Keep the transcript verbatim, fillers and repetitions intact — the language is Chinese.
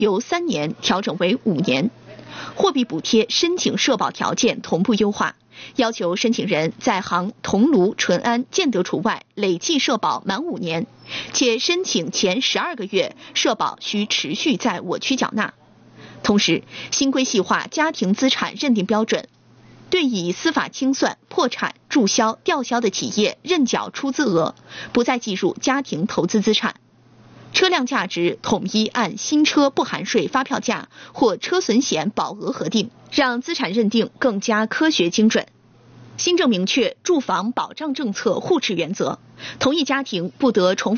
由三年调整为五年，货币补贴申请社保条件同步优化，要求申请人在杭、桐庐、淳安、建德除外累计社保满五年，且申请前十二个月社保需持续在我区缴纳。同时，新规细化家庭资产认定标准，对以司法清算、破产、注销、吊销的企业认缴出资额不再计入家庭投资资产。车辆价值统一按新车不含税发票价或车损险保额核定，让资产认定更加科学精准。新政明确住房保障政策互持原则，同一家庭不得重复